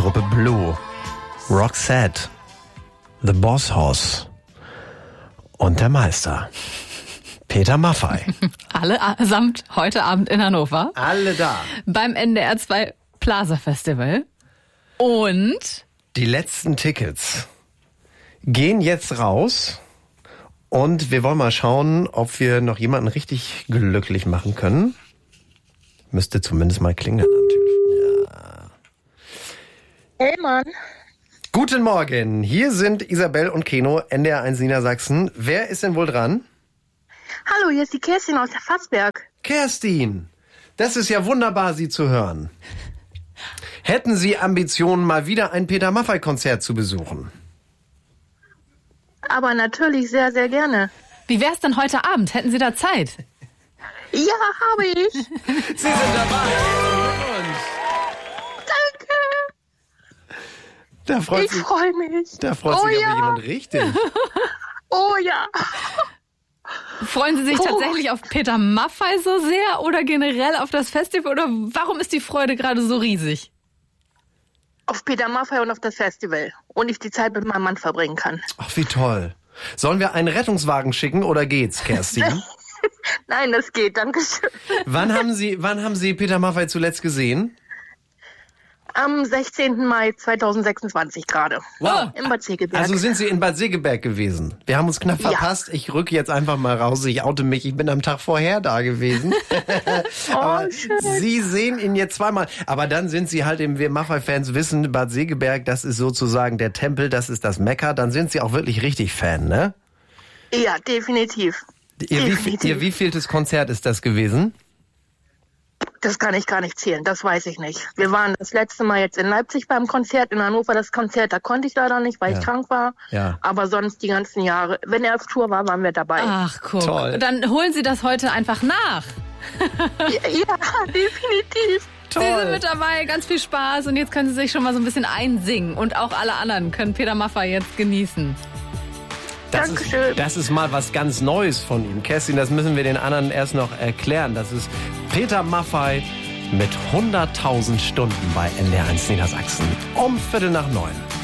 Gruppe Blue, Roxette, The Boss Hoss und der Meister, Peter Maffay. Allesamt heute Abend in Hannover. Alle da. Beim NDR 2 Plaza Festival. Und die letzten Tickets gehen jetzt raus. Und wir wollen mal schauen, ob wir noch jemanden richtig glücklich machen können. Müsste zumindest mal klingeln am Telefon. Ja. Hey Mann. Guten Morgen, hier sind Isabel und Keno, NDR 1 Niedersachsen. Wer ist denn wohl dran? Hallo, hier ist die Kerstin aus der Fassberg. Kerstin, das ist ja wunderbar, Sie zu hören. Hätten Sie Ambitionen, mal wieder ein Peter Maffay-Konzert zu besuchen? Aber natürlich sehr, sehr gerne. wie wär's denn heute Abend? Hätten Sie da Zeit? Ja, habe ich. Sie sind dabei. Danke. Da freut Ich sich, freue mich. da freut Oh sich ja. aber jemand richtig. Oh ja. Freuen Sie sich tatsächlich auf Peter Maffay so sehr oder generell auf das Festival? Oder warum ist die Freude gerade so riesig? Auf Peter Maffay und auf das Festival. Und ich die Zeit mit meinem Mann verbringen kann. Ach, wie toll. Sollen wir einen Rettungswagen schicken oder geht's, Kerstin? Nein, das geht. Dankeschön. Wann haben Sie Peter Maffay zuletzt gesehen? Am 16. Mai 2026 gerade. Wow. In Bad Segeberg. Also sind Sie in Bad Segeberg gewesen? Wir haben uns knapp Ja. verpasst. Ich rücke jetzt einfach mal raus. Ich oute mich. Ich bin am Tag vorher da gewesen. Aber schön. Sie sehen ihn jetzt zweimal. Aber dann sind Sie halt wir Maffay-Fans wissen, Bad Segeberg, das ist sozusagen der Tempel, das ist das Mekka. Dann sind Sie auch wirklich richtig Fan, ne? Ja, definitiv. Ihr wievieltes Konzert ist das gewesen? Das kann ich gar nicht zählen, das weiß ich nicht. Wir waren das letzte Mal jetzt in Leipzig beim Konzert, in Hannover das Konzert, da konnte ich leider nicht, weil ich krank war. Ja. Aber sonst die ganzen Jahre, wenn er auf Tour war, waren wir dabei. Ach, guck. Toll. Dann holen Sie das heute einfach nach. Ja, definitiv. Sie sind mit dabei, ganz viel Spaß. Und jetzt können Sie sich schon mal so ein bisschen einsingen. Und auch alle anderen können Peter Maffay jetzt genießen. Dankeschön. Das ist mal was ganz Neues von ihm. Kerstin, das müssen wir den anderen erst noch erklären. Das ist Peter Maffay mit 100.000 Stunden bei NDR 1 Niedersachsen. Um 8:45.